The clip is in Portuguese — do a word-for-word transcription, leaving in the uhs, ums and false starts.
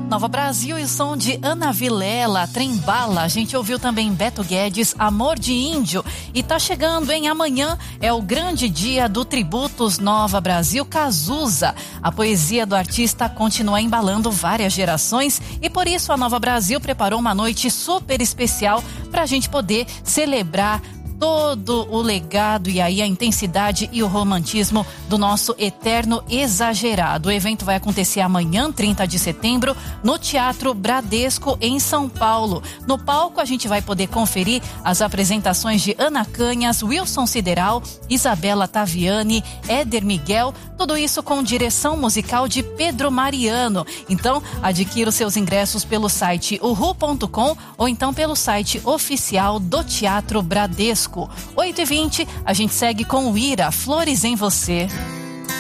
Nova Brasil e o som de Ana Vilela, Trembala. A gente ouviu também Beto Guedes, Amor de Índio. E tá chegando, hein? Amanhã é o grande dia do Tributos Nova Brasil Cazuza. A poesia do artista continua embalando várias gerações e por isso a Nova Brasil preparou uma noite super especial pra gente poder celebrar todo o legado e aí a intensidade e o romantismo do nosso eterno exagerado. O evento vai acontecer amanhã, trinta de setembro, no Teatro Bradesco, em São Paulo. No palco a gente vai poder conferir as apresentações de Ana Canhas, Wilson Sideral, Isabela Taviani, Éder Miguel, tudo isso com direção musical de Pedro Mariano. Então, adquira os seus ingressos pelo site uhu ponto com ou então pelo site oficial do Teatro Bradesco. oito e vinte, a gente segue com o Ira, Flores em Você.